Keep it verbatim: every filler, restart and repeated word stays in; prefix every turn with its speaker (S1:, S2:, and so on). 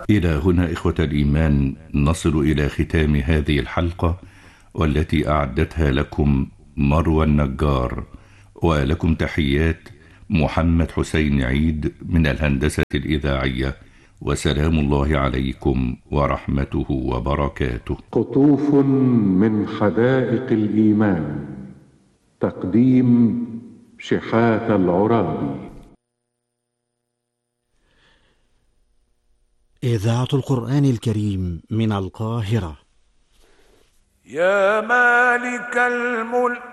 S1: إلى هنا إخوة الإيمان نصل إلى ختام هذه الحلقة، والتي أعدتها لكم مروى النجار، ولكم تحيات محمد حسين عيد من الهندسة الإذاعية، وسلام الله عليكم ورحمته وبركاته.
S2: قطوف من حدائق الإيمان، تقديم شحاتة العرابي.
S3: إذاعة القرآن الكريم من القاهرة.
S4: يا مالك الملك